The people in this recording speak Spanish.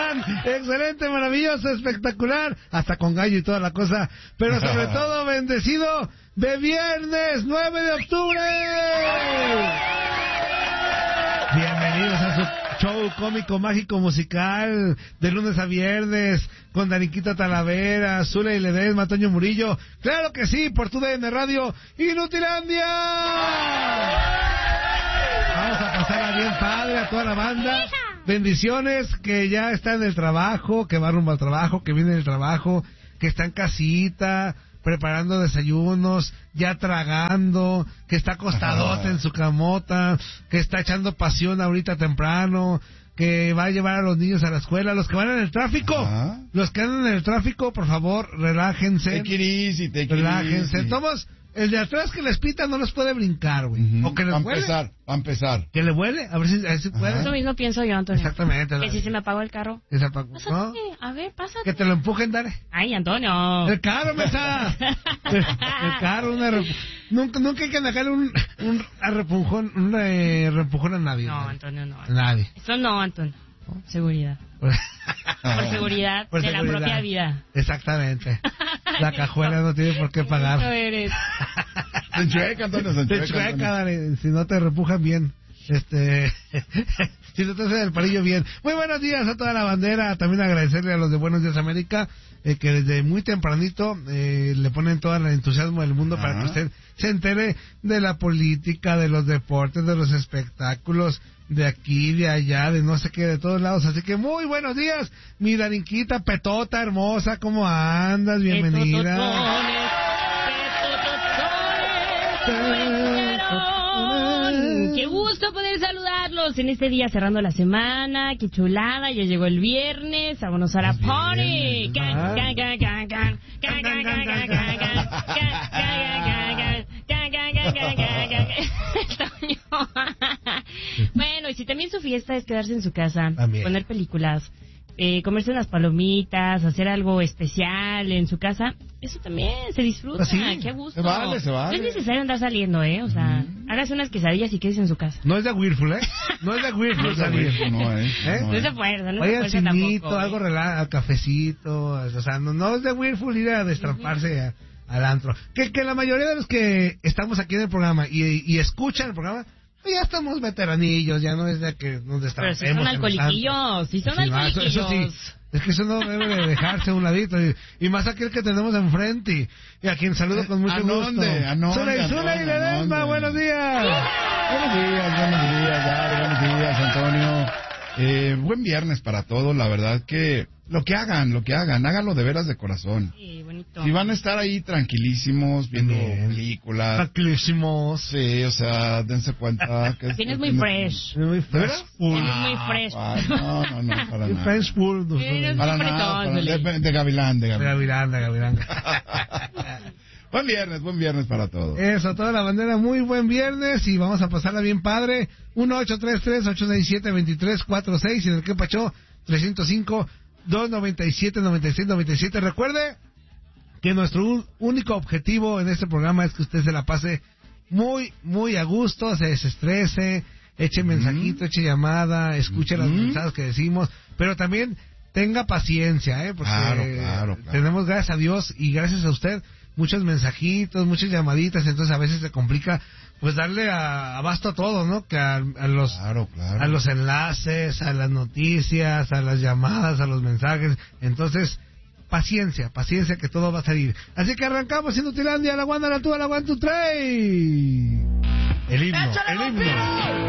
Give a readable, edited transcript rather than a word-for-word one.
están? Excelente, maravilloso, espectacular, hasta con gallo y toda la cosa, pero sobre todo bendecido de viernes 9 de octubre. Bienvenidos a su show cómico, mágico, musical, de lunes a viernes, con Daniquita Talavera, Zula y Ledesma, Toño Murillo. ¡Claro que sí! Por tu DN Radio, Inutilandia. Vamos a pasarla bien padre a toda la banda. Bendiciones, que ya está en el trabajo, que va rumbo al trabajo, que viene del trabajo, que está en casita, preparando desayunos, ya tragando, que está acostadote en su camota, que está echando pasión ahorita temprano, que va a llevar a los niños a la escuela, los que van en el tráfico, los que andan en el tráfico, por favor, relájense. Take it easy. Relájense. Tomos, el de atrás que les pita no les puede brincar, güey. O que les huele. Va a empezar. Que le huele, a ver si puede. Eso mismo pienso yo, Antonio. Exactamente. Que si se me apagó el carro. Que se apagó. Pásate, a ver, pásate. Que te lo empujen, dale. Ay, Antonio. El carro, mesa. El carro, nunca hay que dejarle un repujón a nadie. No, Antonio, no. Nadie. Eso no, Antonio. Seguridad. Por seguridad de la propia vida. Exactamente. La cajuela no tiene por qué pagar. Eso eres. Se enchueca, Antonio, se enchueca, dale, si no te repujan bien. Si no te hacen el palillo bien. Muy buenos días a toda la bandera. También agradecerle a los de Buenos Días América, que desde muy tempranito le ponen todo el entusiasmo del mundo para que usted se entere de la política, de los deportes, de los espectáculos, de aquí, de allá, de no sé qué, de todos lados. Así que muy buenos días, mi Darinquita, petota hermosa, ¿cómo andas? Bienvenida. Qué gusto poder saludarlos en este día cerrando la semana. Qué chulada, ya llegó el viernes. Vámonos a la party. Bueno, y si también su fiesta es quedarse en su casa, poner películas, comerse unas palomitas, hacer algo especial en su casa, eso también se disfruta. ¿Sí? Qué gusto. Se vale. No es necesario andar saliendo, o sea, hágase unas quesadillas y quédese en su casa. No es de Whirlpool, No es de Whirlpool salir. No es de fuerza, no es de fuerza cinito, tampoco. Algo relajado, cafecito, o sea, no es de Whirlpool ir a destramparse al antro. Que la mayoría de los que estamos aquí en el programa y escuchan el programa, ya estamos veteranillos, ya no es de que nos destrampemos. Pero si son alcoholiquillos, Eso sí, es que eso no debe de dejarse a un ladito. Y más aquel que tenemos enfrente, y a quien saludo con mucho gusto. Zula y Ledesma, buenos días. Buenos días, Antonio. Buen viernes para todos, la verdad que lo que hagan, háganlo de veras de corazón. Sí, bonito. Si van a estar ahí tranquilísimos, viendo películas. Tranquilísimos. Sí, o sea, dense cuenta que... Tienes muy fresh. Muy fresh. Tienes muy fresh. No, para nada. Fresh full. Para nada, de Gavilán. Buen viernes para todos. Eso, toda la bandera, muy buen viernes y vamos a pasarla bien padre. 1-833-867-2346 y en el que pachó 305-297-9697. Recuerde que nuestro único objetivo en este programa es que usted se la pase muy, muy a gusto, se desestrese, eche mensajito, eche llamada, escuche los mensajes que decimos, pero también tenga paciencia, porque claro. tenemos, gracias a Dios y gracias a usted, muchos mensajitos, muchas llamaditas, entonces a veces se complica pues darle abasto a todo, ¿no? Que a los enlaces, a las noticias, a las llamadas, a los mensajes. Entonces, paciencia, que todo va a salir. Así que arrancamos Inutilandia, la Wanda, la Tú, la 1, 2, 3. El himno.